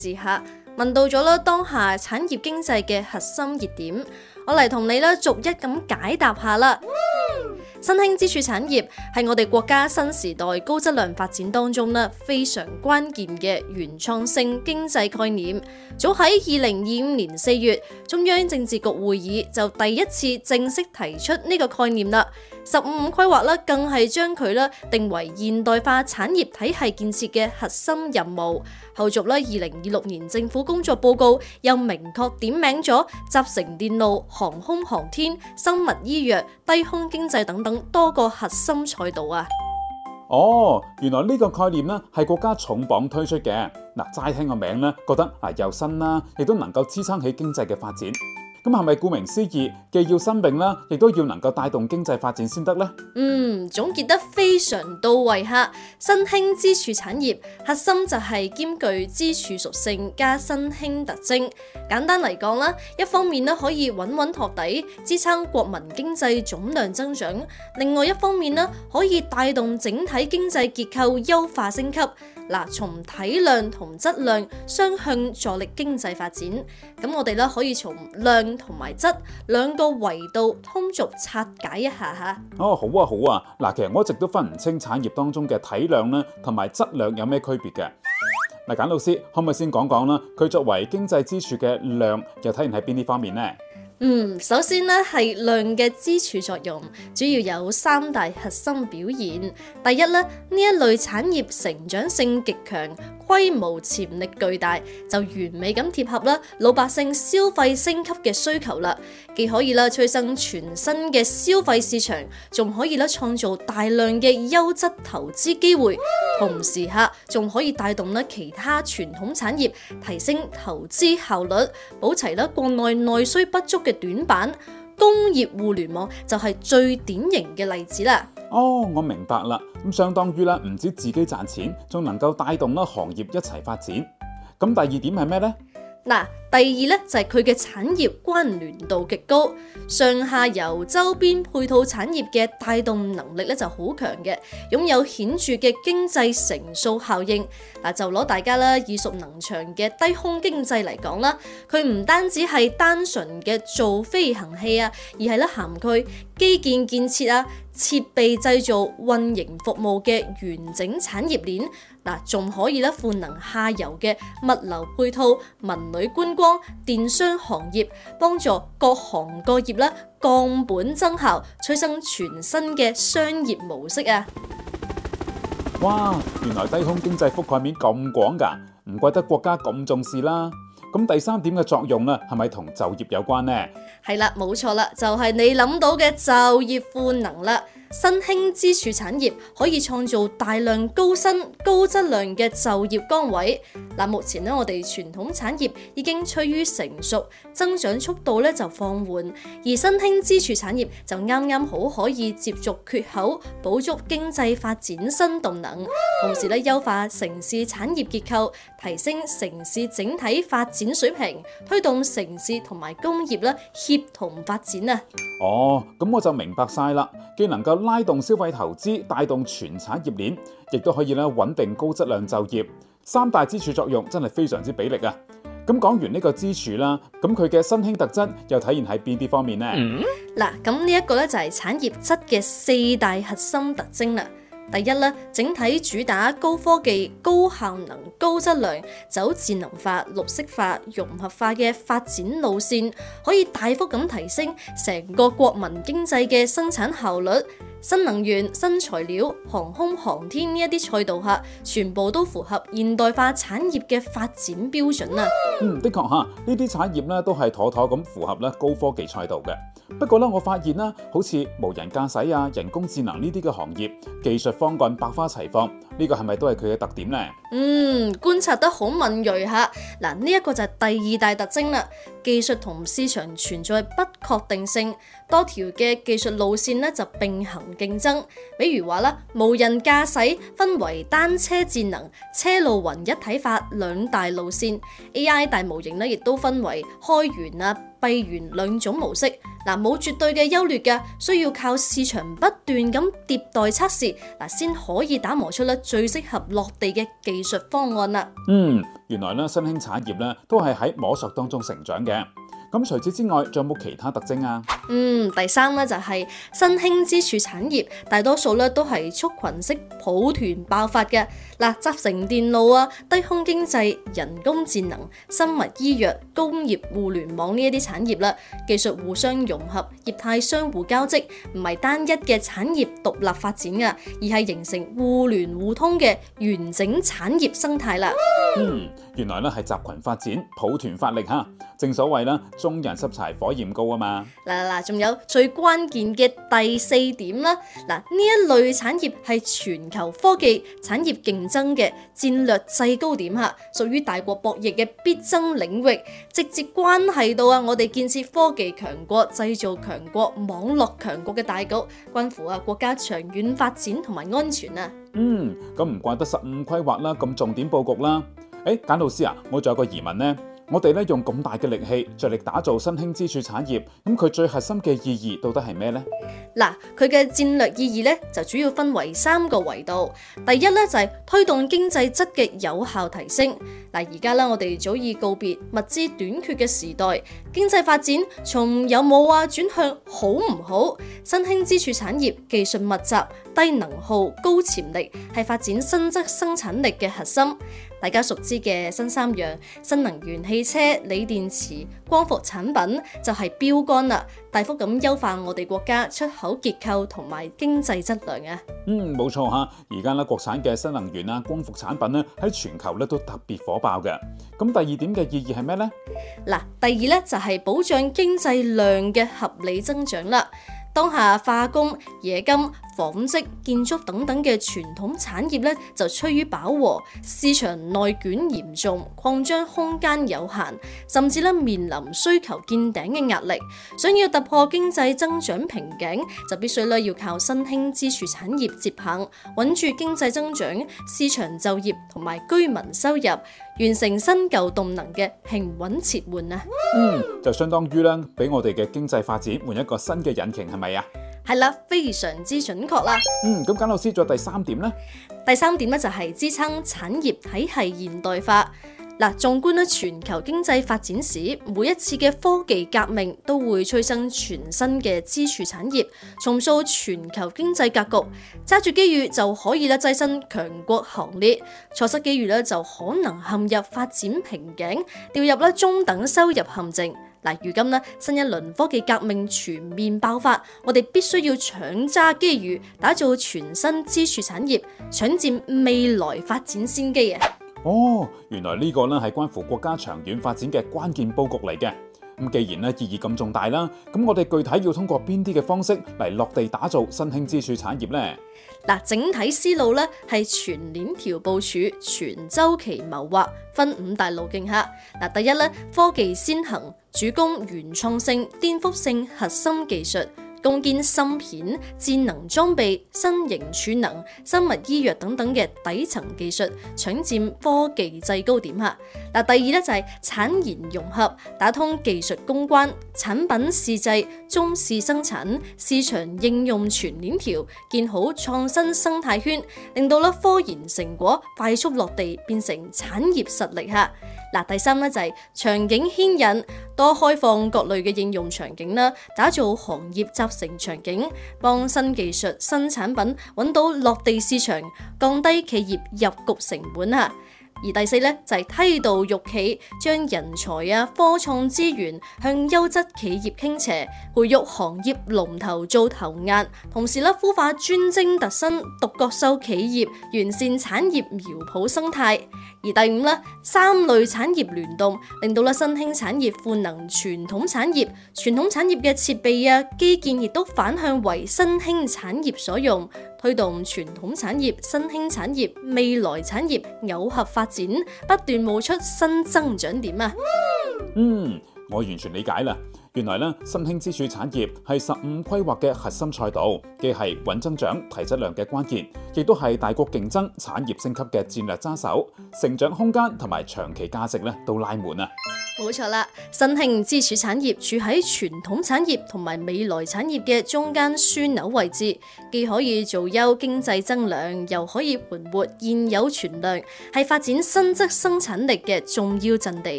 時下問到咗啦，當下產業經濟嘅核心熱點，我嚟同你咧逐一咁解答下啦。新興支柱產業係我哋國家新時代高質量發展當中咧非常關鍵嘅原創性經濟概念。早喺2025年4月，中央政治局會議就第一次正式提出呢個概念啦。15規劃咧更係將佢咧定為現代化產業體系建設嘅核心任務。後續咧2026年政府工作報告又明確點名咗集成電路、航空航天、生物醫藥、低空經濟等等多個核心賽道啊！ 哦，原來呢個概念呢係國家重磅推出嘅。嗱，齋聽個名呢，覺得又新啦，亦都能夠支撐起經濟嘅發展。咁係咪顧名思義，既要新穎啦，亦都要能夠帶動經濟發展先得呢？ 總結得非常到位哈！新興支柱產業核心就係兼具支柱屬性加新興特徵。簡單嚟講啦，一方面咧可以穩穩托底，支撐國民經濟總量增長；另外一方面咧可以帶動整體經濟結構優化升級。從體量同質量雙向助力經濟發展。咁我哋咧可以從量同埋質兩個維度通俗拆解一下吓。 好啊。其實我一直都分唔清產業當中嘅體量咧同埋質量有咩區別嘅。簡老師可唔可以先講講啦？佢作為經濟支柱嘅量又體現喺邊啲方面呢？ 首先咧係量嘅支柱作用，主要有3大核心表現。第一咧，呢一類產業成長性極強，規模潛力巨大，就完美咁貼合啦老百姓消費升級嘅需求啦。既可以催生全新嘅消費市場，仲可以創造大量嘅優質投資機會，同時仲可以帶動其他傳統產業提升投資效率，補齊國內內需不足嘅短板。工業互聯網就係最典型嘅例子啦。 我明白啦。咁相當於唔止自己賺錢，仲能夠帶動行業一齊發展。咁第二點係咩呢？ 第二就係佢嘅產業關聯度極高，上下游周邊配套產業嘅帶動能力就好強嘅，擁有顯著嘅經濟乘數效應。就攞大家耳熟能詳嘅低空經濟嚟講啦，佢唔單止係單純嘅造飛行器啊，而係涵蓋基建建設啊、設備製造、運營服務嘅完整產業鏈。仲可以賦能下游嘅物流配套、文旅觀光、電商行業，幫助各行各業降本增效，催生全新嘅商業模式啊！ 哇，原來低空經濟覆蓋面咁廣㗎，唔怪得國家咁重視啦。咁第3點嘅作用係咪同就業有關呢？ 係啦，冇錯啦，就係你諗到嘅就業賦能啦。新興支柱產業可以創造大量高薪、高質量嘅就業崗位。目前我哋傳統產業已經趨於成熟，增長速度就放緩，而新興支柱產業就啱啱好可以接續缺口，補足經濟發展新動能，同時優化城市產業結構，提升城市整體發展水平，推動城市同埋工業協同發展啊！ 咁我就明白晒啦，既能夠拉動消費投資，帶動全產業鏈，亦都可以穩定高質量就業。3大支柱作用真係非常之俾力啊！咁講完呢個支柱啦，咁佢嘅新興特質又體現喺邊啲方面呢？ 咁呢一個就係產業質嘅4大核心特徵啦。第一整體主打高科技、高效能、高質量，走智能化、綠色化、融合化嘅發展路線，可以大幅咁提升成個國民經濟嘅生產效率。新能源、新材料、航空航天呢一啲賽道全部都符合現代化產業嘅發展標準啊！ 的確呢啲產業都係妥妥咁符合高科技賽道嘅。不過我發現好似無人駕駛啊、人工智能呢啲嘅行業，技術方案百花齊放，呢個係咪都係佢嘅特點呢？ 觀察得好敏銳嚇。呢一個就係第2大特徵啦。技術同市場存在不確定性，多條嘅技術路線就並行競爭。比如話無人駕駛分為單車智能、車路雲一體化2大路線，AI 大模型亦都分為開源、 閉源兩種模式。嗱，冇絕對嘅優劣嘅，需要靠市場不斷咁迭代測試，先可以打磨出咧最適合落地嘅技術方案啦。 原來咧新興產業咧都係喺摸索當中成長嘅。咁除此之外，仲有冇其他特徵啊？ 第三咧就係新興支柱產業，大多數咧都係畜群式抱團爆發嘅。集成電路啊、低空經濟、人工智能、生物醫藥、工業互聯網呢一啲產業啦，技術互相融合，業態相互交織，唔係單一嘅產業獨立發展㗎，而係形成互聯互通嘅完整產業生態啦。 原來咧係集群發展、抱團發力嚇。正所謂啦，眾人拾柴火焰高啊嘛。 仲有最關鍵嘅第四點啦。呢一類產業係全球科技產業競爭嘅戰略制高點嚇，屬於大國博弈嘅必爭領域，直接關係到我哋建設科技強國、製造強國、網絡強國嘅大局，關乎國家長遠發展同埋安全啊。 咁唔怪得15規劃啦，咁重點佈局啦。簡老師啊，我仲有個疑問呢。我哋咧用咁大嘅力氣，着力打造新興支柱產業，咁佢最核心嘅意義到底係咩呢？ 佢嘅戰略意義咧就主要分為3個維度。第一咧就係推動經濟質嘅有效提升。而家我哋早已告別物資短缺嘅時代，經濟發展從有冇轉向好唔好。新興支柱產業技術密集、低能耗、高潛力，係發展新質生產力嘅核心。大家熟知嘅新3樣新能源汽車、鋰電池、光伏產品就係標杆啦，大幅咁優化我哋國家出口結構同埋經濟質量啊。 冇錯嚇，而家國產嘅新能源啊、光伏產品咧喺全球咧都特別火爆嘅。咁第二點嘅意義係咩呢？ 第二咧就係保障經濟量嘅合理增長啦。當下化工、冶金、紡織、建築等等嘅傳統產業咧就趨於飽和，市場內卷嚴重，擴張空間有限，甚至咧面臨需求見頂嘅壓力。想要突破經濟增長瓶頸，就必須要靠新興支柱產業接棒，穩住經濟增長、市場就業同埋居民收入，完成新舊動能嘅平穩切換啊！ 就相當於咧俾我哋嘅經濟發展換一個新嘅引擎，係咪啊？ 係啦，非常之準確啦。 咁簡老師仲有第3點呢？ 第3點咧就係支撐產業體系現代化。縱觀全球經濟發展史，每一次嘅科技革命都會催生全新嘅支柱產業，重塑全球經濟格局。揸住機遇就可以躋身強國行列，錯失機遇就可能陷入發展瓶頸，掉入中等收入陷阱。如今新一輪科技革命全面爆發，我哋必須要搶揸機遇，打造全新支柱產業，搶佔未來發展先機啊！ 原來呢個係關乎國家長遠發展嘅關鍵佈局嚟嘅。咁既然意義咁重大啦，咁我哋具體要通過邊啲嘅方式嚟落地打造新興支柱產業呢？ 整體思路係全鏈條部署、全周期謀劃，分5大路徑下。第一科技先行，主攻原創性、顛覆性核心技術，攻堅芯片、智能裝備、新型儲能、生物醫藥等等嘅底層技術，搶佔科技制高點下。第二就係產研融合，打通技術攻關、產品試製、中試生產、市場應用全鏈條，建好創新生態圈，令到科研成果快速落地，變成產業實力下。第三就係場景牽引，多開放各類嘅應用場景啦，打造行業集成場景，幫新技術、新產品揾到落地市場，降低企業入局成本下。而第四就係梯度育企，將人才科創資源向優質企業傾斜，培育行業龍頭做頭雁，同時孵化專精特新獨角獸企業，完善產業苗圃生態。而第五3類產業聯動，令到新興產業賦能傳統產業，傳統產業嘅設備基建亦都反向為新興產業所用，推動傳統產業、新興產業、未來產業耦合發展，不斷冒出新增長點啊！ 我完全理解啦。原來新興支柱產業係15規劃嘅核心賽道，既係穩增長、提質量嘅關鍵，亦都係大國競爭、產業升級嘅戰略揸手，成長空間同埋長期價值都拉滿啊！ 冇錯啦，新興支柱產業處喺傳統產業同埋未來產業嘅中間樞紐位置，既可以做優經濟增量，又可以盤活現有存量，係發展新質生產力嘅重要陣地。